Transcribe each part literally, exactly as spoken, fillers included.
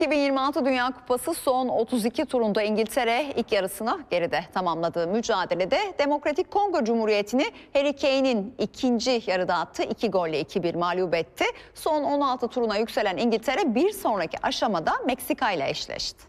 iki bin yirmi altı Dünya Kupası son otuz iki turunda İngiltere ilk yarısını geride tamamladığı mücadelede Demokratik Kongo Cumhuriyeti'ni Harry Kane'in ikinci yarıda attığı iki golle iki bir mağlup etti. Son on altı turuna yükselen İngiltere bir sonraki aşamada Meksika ile eşleşti.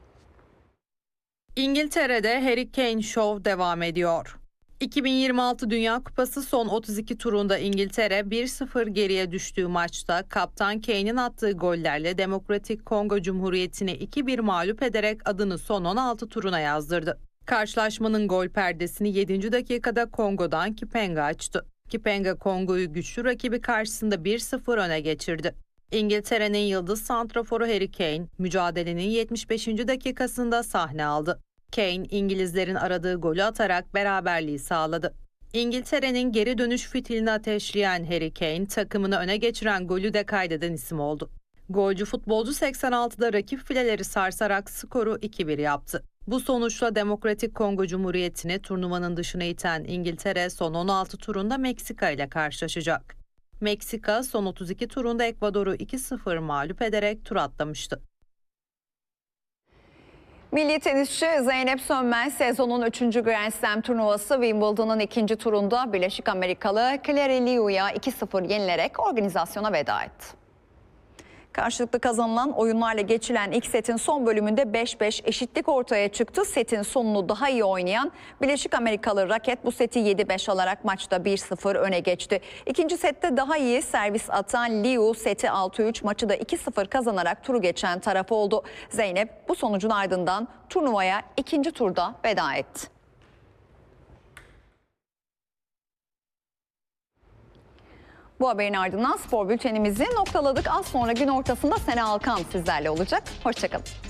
İngiltere'de Harry Kane Show devam ediyor. iki bin yirmi altı Dünya Kupası son otuz iki turunda İngiltere bir sıfır geriye düştüğü maçta kaptan Kane'in attığı gollerle Demokratik Kongo Cumhuriyeti'ni iki bir mağlup ederek adını son on altı turuna yazdırdı. Karşılaşmanın gol perdesini yedinci dakikada Kongo'dan Kipenga açtı. Kipenga Kongo'yu güçlü rakibi karşısında bir sıfır öne geçirdi. İngiltere'nin yıldız santraforu Harry Kane mücadelenin yetmiş beşinci dakikasında sahne aldı. Kane, İngilizlerin aradığı golü atarak beraberliği sağladı. İngiltere'nin geri dönüş fitilini ateşleyen Harry Kane, takımını öne geçiren golü de kaydeden isim oldu. Golcü futbolcu seksen altıda rakip fileleri sarsarak skoru iki bir yaptı. Bu sonuçla Demokratik Kongo Cumhuriyeti'ni turnuvanın dışına iten İngiltere son on altı turunda Meksika ile karşılaşacak. Meksika son otuz iki turunda Ekvador'u iki sıfır mağlup ederek tur atlamıştı. Milli tenisçi Zeynep Sönmez sezonun üçüncü Grand Slam turnuvası Wimbledon'un ikinci turunda Birleşik Amerikalı Claire Liu'ya iki sıfır yenilerek organizasyona veda etti. Karşılıklı kazanılan oyunlarla geçilen ilk setin son bölümünde beş beş eşitlik ortaya çıktı. Setin sonunu daha iyi oynayan Birleşik Amerikalı raket bu seti yedi beş alarak maçta bir sıfır öne geçti. İkinci sette daha iyi servis atan Liu seti altı üç, maçı da iki sıfır kazanarak turu geçen taraf oldu. Zeynep bu sonucun ardından turnuvaya ikinci turda veda etti. Bu haberin ardından spor bültenimizi noktaladık. Az sonra gün ortasında Sena Alkan sizlerle olacak. Hoşçakalın.